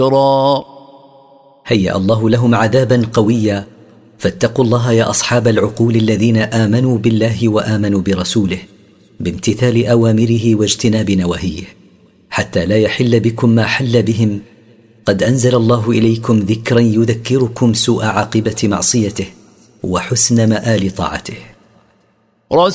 هيأ الله لهم عذابا قويا. فاتقوا الله يا أصحاب العقول الذين آمنوا بالله وآمنوا برسوله بامتثال أوامره واجتناب نواهيه، حتى لا يحل بكم ما حل بهم. قد أنزل الله إليكم ذكرا يذكركم سوء عاقبة معصيته وحسن مآل طاعته.